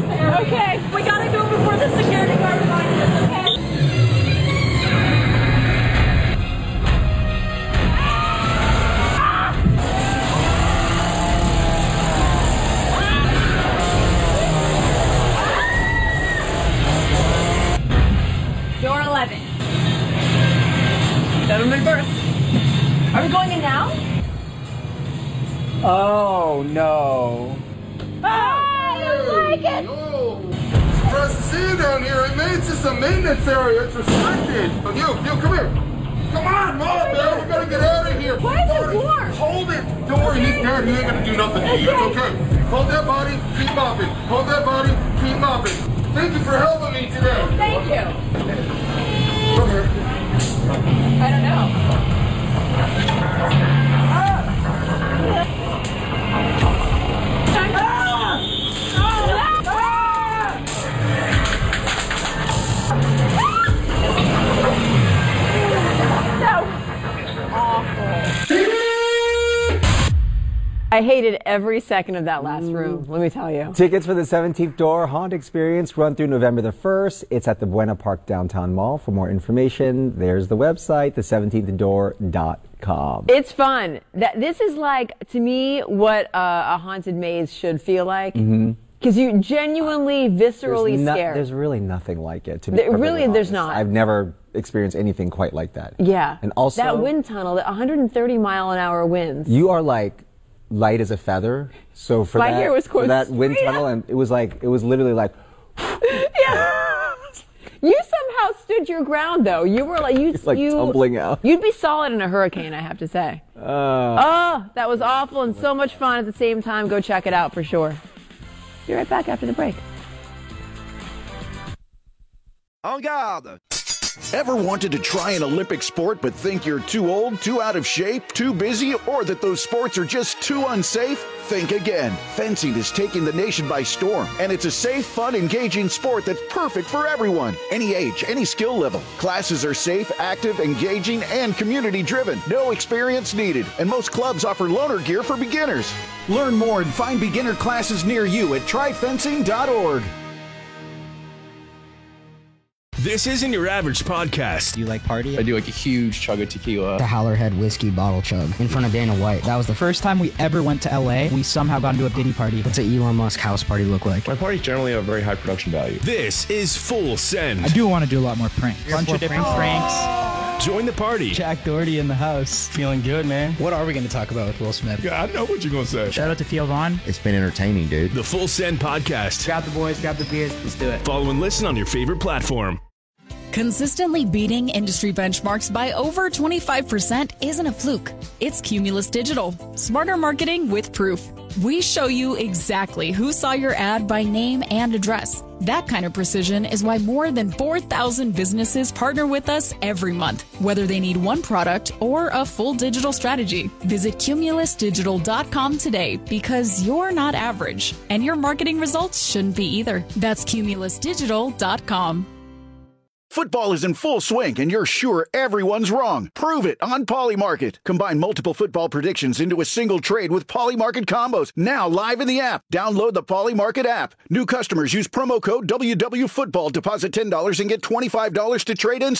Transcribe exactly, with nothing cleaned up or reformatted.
Okay, we gotta go before the security guard finds us, okay? Door eleven. Gentlemen first. Are we going in now? Oh, no. Ah, I don't like it! Yo, surprised to see you down here. It means it's a maintenance area. It's restricted. Oh, you, you, come here. Come on, Mom, man. We gotta get out of here. Why is it warm? Hold it. Don't worry, he's dead. He ain't gonna do nothing to you. It's okay. Hold that body, keep mopping. Hold that body, keep mopping. Thank you for helping me today. Thank you. Come here. I don't know. I hated every second of that last room, let me tell you. Tickets for the seventeenth Door Haunt Experience run through November the first. It's at the Buena Park Downtown Mall. For more information, there's the website, the seventeenth door dot com. It's fun. That This is like, to me, what uh, a haunted maze should feel like. Mm-hmm. Because you're genuinely, viscerally there's no, scared. There's really nothing like it, to be there, perfectly Really, honest. there's not. I've never experienced anything quite like that. Yeah. And also, that wind tunnel, the one hundred thirty mile an hour winds. You are like light as a feather. So for My that, hair was for that wind straight tunnel, up. and it was like, it was literally like, Yeah. You somehow stood your ground, though. You were like, you, it's like you, tumbling out. You'd be solid in a hurricane, I have to say. Uh, oh, that was awful and so much fun at the same time. Go check it out for sure. Be right back after the break. En garde! Ever wanted to try an Olympic sport but think you're too old, too out of shape, too busy, or that those sports are just too unsafe? Think again. Fencing is taking the nation by storm, and it's a safe, fun, engaging sport that's perfect for everyone. Any age, any skill level. Classes are safe, active, engaging, and community-driven. No experience needed, and most clubs offer loaner gear for beginners. Learn more and find beginner classes near you at try fencing dot org. This isn't your average podcast. Do you like party? I do like a huge chug of tequila. The Howlerhead whiskey bottle chug in front of Dana White. That was the first time we ever went to L A. We somehow got into a Diddy party. What's an Elon Musk house party look like? My parties generally have very high production value. This is Full Send. I do want to do a lot more pranks. A bunch of different pranks. pranks. Join the party. Jack Doherty in the house. Feeling good, man. What are we going to talk about with Will Smith? Yeah, I know what you're going to say. Shout out to Theo Vaughn. It's been entertaining, dude. The Full Send podcast. Grab the boys, grab the beers. Let's do it. Follow and listen on your favorite platform. Consistently beating industry benchmarks by over twenty-five percent isn't a fluke. It's Cumulus Digital. Smarter marketing with proof. We show you exactly who saw your ad by name and address. That kind of precision is why more than four thousand businesses partner with us every month, whether they need one product or a full digital strategy. Visit cumulus digital dot com today because you're not average, and your marketing results shouldn't be either. That's cumulus digital dot com. Football is in full swing, and you're sure everyone's wrong. Prove it on Polymarket. Combine multiple football predictions into a single trade with Polymarket combos. Now live in the app. Download the Polymarket app. New customers use promo code W W Football. Deposit ten dollars and get twenty-five dollars to trade in.